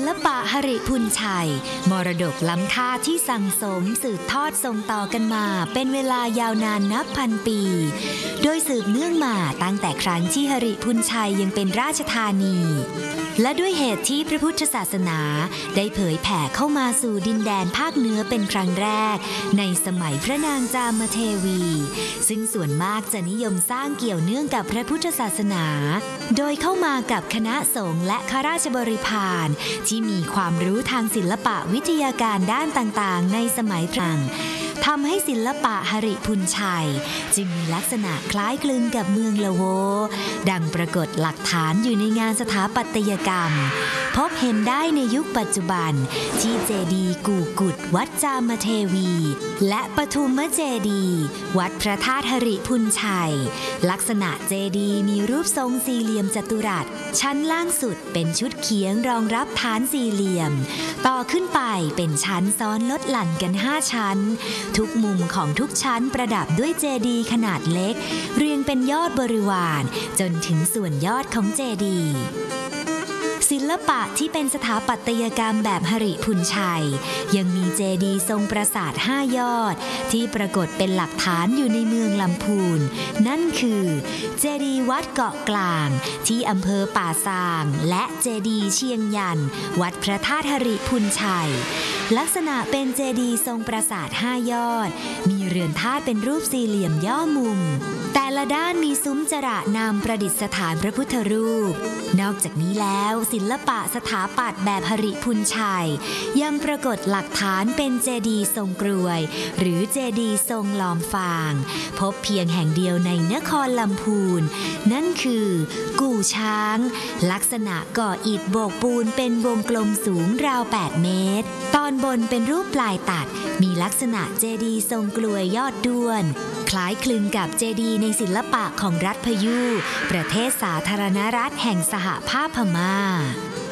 ลปะหริพูนชัยมรดกล้ำค่าที่สั่งสมสืบทอดส่งต่อกันมาเป็นเวลายาวนานนับพันปีโดยสืบเนื่องมาตั้งแต่ครั้งที่หริพูนชัยยังเป็นราชธานีและด้วยเหตุที่พระพุทธศาสนาได้เผยแผ่เข้ามาสู่ดินแดนภาคเหนือเป็นครั้งแรกในสมัยพระนางจามเทวีซึ่งส่วนมากจะนิยมสร้างเกี่ยวเนื่องกับพระพุทธศาสนาโดยเข้ามากับคณะสงฆ์และข้าราชบริพารที่มีความรู้ทางศิลปะวิทยาการด้านต่างๆในสมัยตรังทำให้ศิลปะหริพูนชัยจึงมีลักษณะคล้ายคลึงกับเมืองละโวดังปรากฏหลักฐานอยู่ในงานสถาปัตยกรรมพบเห็นได้ในยุคปัจจุบันที่เจดีย์กู่กุดวัดจามเทวีและปทุมเจดีย์วัดพระธาตุหริพูนชัยลักษณะเจดีย์มีรูปทรงสี่เหลี่ยมจัตุรัสชั้นล่างสุดเป็นชุดเขียงรองรับฐานสี่เหลี่ยมต่อขึ้นไปเป็นชั้นซ้อนลดหลั่นกัน5ชั้นทุกมุมของทุกชั้นประดับด้วยเจดีย์ขนาดเล็กเรียงเป็นยอดบริวารจนถึงส่วนยอดของเจดีย์ศิลปะที่เป็นสถาปัตยกรรมแบบหริพูนชัยยังมีเจดีย์ทรงปราสาท5ยอดที่ปรากฏเป็นหลักฐานอยู่ในเมืองลำพูนนั่นคือเจดีย์วัดเกาะกลางที่อำเภอป่าซางและเจดีย์เชียงยันวัดพระธาตุหริพูนชัยลักษณะเป็นเจดีย์ทรงปราสาท5ยอดมีเรือนธาตุเป็นรูปสี่เหลี่ยมย่อมุมแต่ละด้านมีซุ้มจระนำประดิษฐานพระพุทธรูปนอกจากนี้แล้วศิลปะสถาปัตย์แบบหริพูนชัยยังปรากฏหลักฐานเป็นเจดีย์ทรงกรวยหรือเจดีย์ทรงล้อมฟางพบเพียงแห่งเดียวในนครลำพูนนั่นคือกู่ช้างลักษณะก่ออิฐโบกปูนเป็นวงกลมสูงราว8เมตรตอนบนเป็นรูปปลายตัดมีลักษณะเจดีย์ทรงกลวยยอดด้วนคล้ายคลึงกับเจดีย์ในศิลปะของรัฐพยูประเทศสาธารณรัฐแห่งสหภาพพม่า